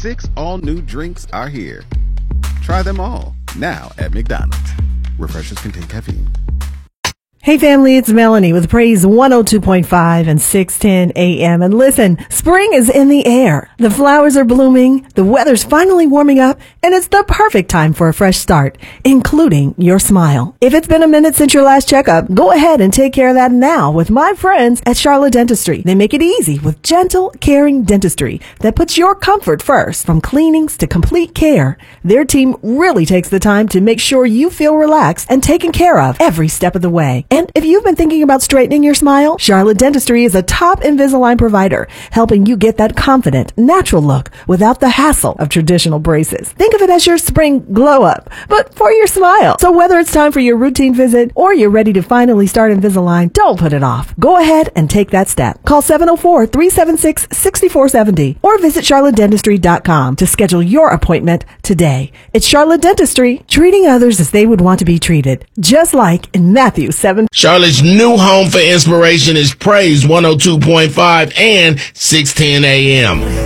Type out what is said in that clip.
6 all-new drinks are here. Try them all, now at McDonald's. Refreshers contain caffeine. Hey family, it's Melanie with Praise 102.5 and 610 AM. And listen, spring is in the air. The flowers are blooming, the weather's finally warming up, and it's the perfect time for a fresh start, including your smile. If it's been a minute since your last checkup, go ahead and take care of that now with my friends at Charlotte Dentistry. They make it easy with gentle, caring dentistry that puts your comfort first. From cleanings to complete care, their team really takes the time to make sure you feel relaxed and taken care of every step of the way. And if you've been thinking about straightening your smile, Charlotte Dentistry is a top Invisalign provider, helping you get that confident, natural look without the hassle of traditional braces. Think of it as your spring glow up, but for your smile. So whether it's time for your routine visit or you're ready to finally start Invisalign, don't put it off. Go ahead and take that step. Call 704-376-6470 or visit charlottedentistry.com to schedule your appointment today. It's Charlotte Dentistry, treating others as they would want to be treated, just like in Matthew 7. Charlotte's new home for inspiration is Praise 102.5 and 610 AM.